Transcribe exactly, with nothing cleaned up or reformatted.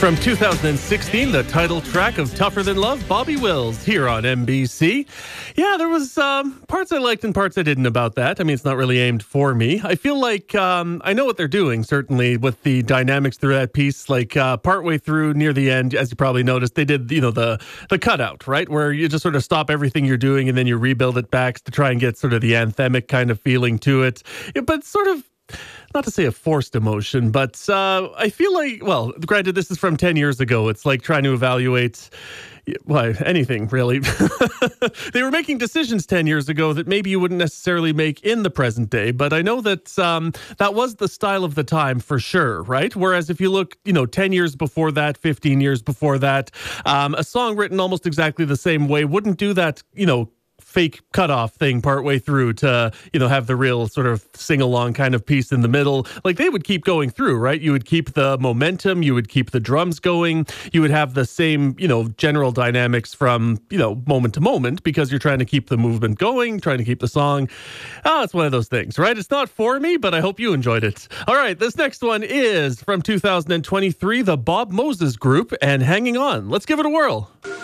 From two thousand sixteen, the title track of Tougher Than Love, Bobby Wills, here on N B C. Yeah, there was um, parts I liked and parts I didn't about that. I mean, it's not really aimed for me. I feel like um, I know what they're doing, certainly, with the dynamics through that piece. Like, uh, partway through, near the end, as you probably noticed, they did, you know, the, the cutout, right? Where you just sort of stop everything you're doing and then you rebuild it back to try and get sort of the anthemic kind of feeling to it. Yeah, but sort of, not to say a forced emotion, but uh, I feel like, well, granted, this is from ten years ago. It's like trying to evaluate, well, anything, really. They were making decisions ten years ago that maybe you wouldn't necessarily make in the present day. But I know that um, that was the style of the time for sure, right? Whereas if you look, you know, ten years before that, fifteen years before that, um, a song written almost exactly the same way wouldn't do that, you know, fake cutoff thing partway through to, you know, have the real sort of sing-along kind of piece in the middle. Like, they would keep going through, right? You would keep the momentum, you would keep the drums going, you would have the same, you know, general dynamics from, you know, moment to moment, because you're trying to keep the movement going, trying to keep the song. Ah, it's one of those things, right? It's not for me, but I hope you enjoyed it. All right, this next one is from two thousand twenty-three, the Bob Moses Group, and Hanging On. Let's give it a whirl.